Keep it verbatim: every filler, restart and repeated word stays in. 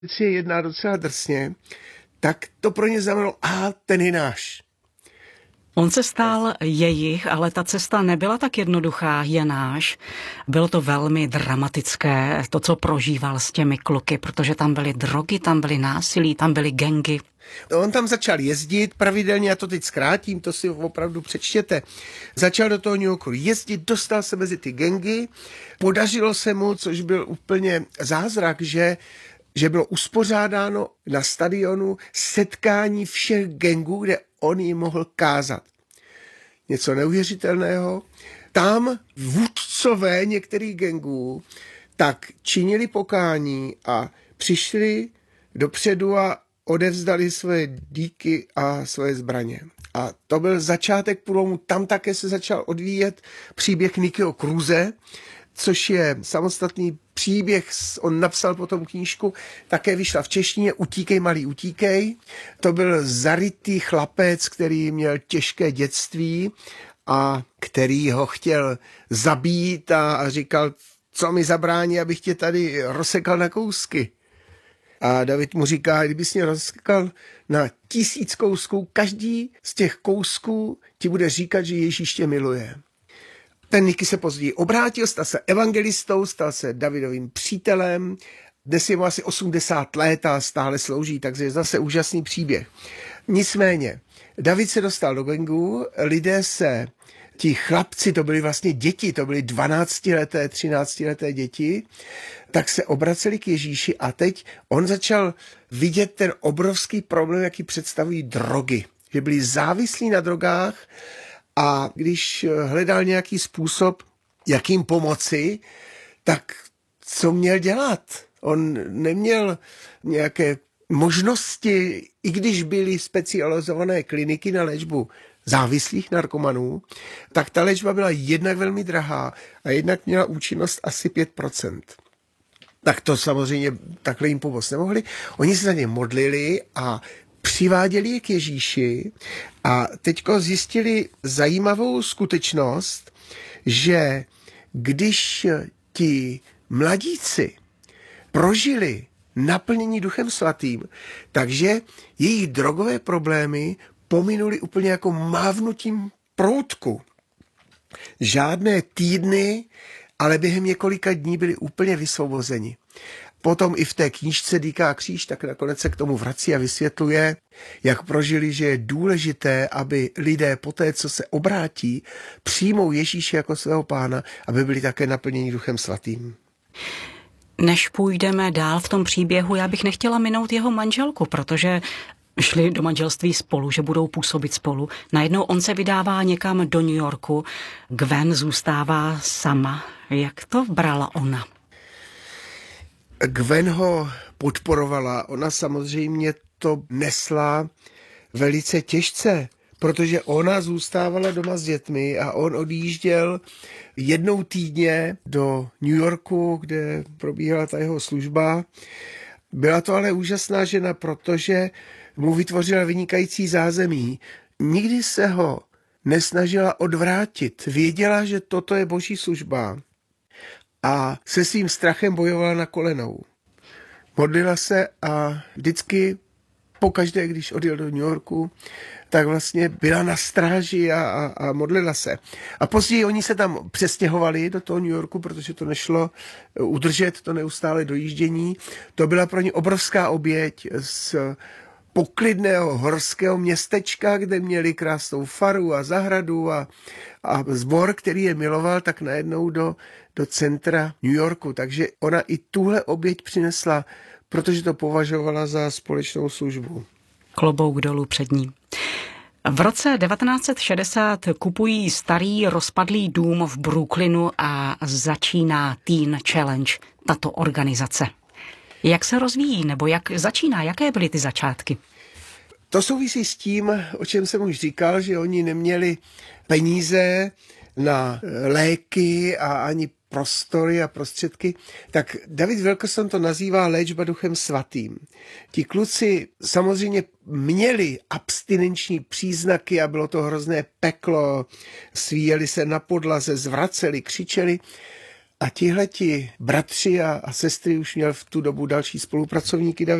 si jedná docela drsně, tak to pro ně znamenalo, a ten je náš. On se stál jejich, ale ta cesta nebyla tak jednoduchá, je náš. Bylo to velmi dramatické, to, co prožíval s těmi kluky, protože tam byly drogy, tam byly násilí, tam byly gangy. On tam začal jezdit pravidelně, já to teď zkrátím, to si opravdu přečtěte. Začal do toho New Yorku jezdit, dostal se mezi ty gangy, podařilo se mu, což byl úplně zázrak, že že bylo uspořádáno na stadionu setkání všech gangů, kde on jim mohl kázat. Něco neuvěřitelného. Tam vůdcové některých gangů tak činili pokání a přišli dopředu a odevzdali svoje díky a svoje zbraně. A to byl začátek průlomu. Tam také se začal odvíjet příběh Nickyho Cruise, což je samostatný příběh, on napsal potom knížku, také vyšla v češtině, Utíkej, malý, utíkej. To byl zarytý chlapec, který měl těžké dětství a který ho chtěl zabít a, a říkal, co mi zabrání, abych tě tady rozsekal na kousky. A David mu říká, kdybys mě rozsekal na tisíc kousků, každý z těch kousků ti bude říkat, že Ježíš tě miluje. Ten Nicky se později obrátil, stal se evangelistou, stal se Davidovým přítelem. Dnes je mu asi osmdesát let a stále slouží, takže je zase úžasný příběh. Nicméně, David se dostal do gangu, lidé se, ti chlapci, to byli vlastně děti, to byly dvanáctileté, třináctileté děti, tak se obraceli k Ježíši a teď on začal vidět ten obrovský problém, jaký představují drogy. Že byli závislí na drogách, a když hledal nějaký způsob, jak jim pomoci, tak co měl dělat? On neměl nějaké možnosti, i když byly specializované kliniky na léčbu závislých narkomanů, tak ta léčba byla jednak velmi drahá a jednak měla účinnost asi pět procent. Tak to samozřejmě takhle jim pomoct nemohli. Oni se za ně modlili a přiváděli je k Ježíši a teďko zjistili zajímavou skutečnost, že když ti mladíci prožili naplnění Duchem Svatým, takže jejich drogové problémy pominuli úplně jako mávnutím proutku. Žádné týdny, ale během několika dní byli úplně vysvobozeni. Potom i v té knížce Dýká kříž, tak nakonec se k tomu vrací a vysvětluje, jak prožili, že je důležité, aby lidé poté, co se obrátí, přijmou Ježíše jako svého pána, aby byli také naplněni Duchem Svatým. Než půjdeme dál v tom příběhu, já bych nechtěla minout jeho manželku, protože šli do manželství spolu, že budou působit spolu. Najednou on se vydává někam do New Yorku, Gwen zůstává sama. Jak to brala ona? Gwen ho podporovala, ona samozřejmě to nesla velice těžce, protože ona zůstávala doma s dětmi a on odjížděl jednou týdně do New Yorku, kde probíhala ta jeho služba. Byla to ale úžasná žena, protože mu vytvořila vynikající zázemí. Nikdy se ho nesnažila odvrátit. Věděla, že toto je boží služba a se svým strachem bojovala na kolenou. Modlila se a vždycky pokaždé, když odjel do New Yorku, tak vlastně byla na stráži a, a, a modlila se. A později oni se tam přestěhovali do toho New Yorku, protože to nešlo udržet, to neustále dojíždění. To byla pro ně obrovská oběť z poklidného horského městečka, kde měli krásnou faru a zahradu a, a sbor, který je miloval, tak najednou do, do centra New Yorku. Takže ona i tuhle oběť přinesla, protože to považovala za společnou službu. Klobouk dolů před ní. V roce devatenáct set šedesát kupují starý rozpadlý dům v Brooklynu a začíná Teen Challenge, tato organizace. Jak se rozvíjí, nebo jak začíná, jaké byly ty začátky? To souvisí s tím, o čem jsem už říkal, že oni neměli peníze na léky a ani prostory a prostředky, tak David Wilkerson to nazývá léčba Duchem Svatým. Ti kluci samozřejmě měli abstinenční příznaky a bylo to hrozné peklo, svíjeli se na podlaze, zvraceli, křičeli, A tihleti bratři a, a sestry už měl v tu dobu další spolupracovníky David